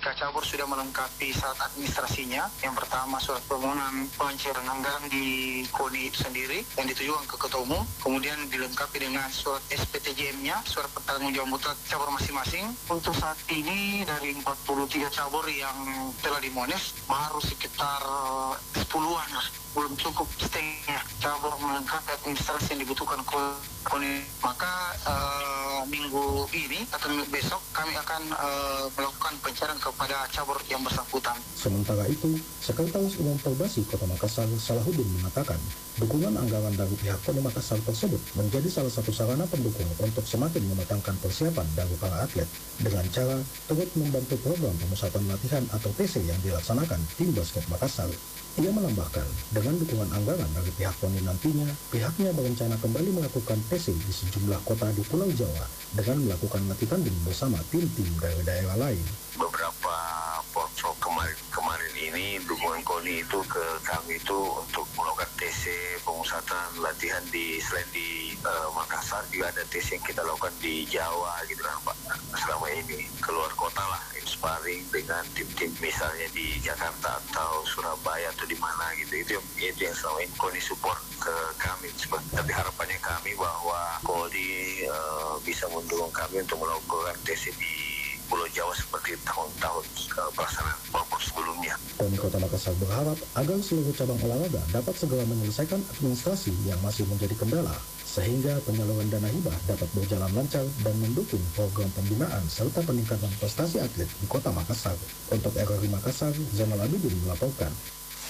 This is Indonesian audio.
jika cabur sudah melengkapi syarat administrasinya, yang pertama surat permohonan pencairan anggaran di KONI itu sendiri yang ditujukan ke Ketua Umum, kemudian dilengkapi dengan surat SPTJM-nya, surat pertanggungjawab mutlak cabur masing-masing. Untuk saat ini dari 43 cabur yang telah dimonis baru sekitar 10-an lah, belum cukup setengah cabur melengkapi administrasi yang dibutuhkan KONI. Maka minggu ini atau besok kami akan melakukan pencarian kepada cabur yang bersangkutan. Sementara itu, Sekretaris Umum Perbasi Kota Makassar Salahuddin mengatakan, dukungan anggaran dari pihak KONI Makassar tersebut menjadi salah satu sarana pendukung untuk semakin mematangkan persiapan dari para atlet dengan cara turut membantu program pemusatan latihan atau TC yang dilaksanakan tim basket Makassar. Ia menambahkan, dengan dukungan anggaran dari pihak KONI nantinya, pihaknya berencana kembali melakukan TC di sejumlah kota di Pulau Jawa dengan melakukan latihan bersama tim-tim dari daerah lain. Beberapa workshop kemarin ini dukungan KONI itu ke kami itu untuk melakukan TC pemusatan latihan selain di Makassar, juga ada TC yang kita lakukan di Jawa gitu kan Pak. Selama ini keluar kota lah, sparring dengan tim-tim misalnya di Jakarta atau Surabaya atau di mana gitu. Itu yang selama ini KONI support ke kami. Tapi harapannya kami bahwa KONI bisa mendukung kami untuk melakukan TC di Pulau Jawa seperti tahun-tahun pelaksanaan workshop sebelumnya. KONI Kota Makassar berharap agar seluruh cabang olahraga dapat segera menyelesaikan administrasi yang masih menjadi kendala, sehingga penyaluran dana hibah dapat berjalan lancar dan mendukung program pembinaan serta peningkatan prestasi atlet di Kota Makassar. Untuk RRI Makassar, Zainal Abidin melaporkan.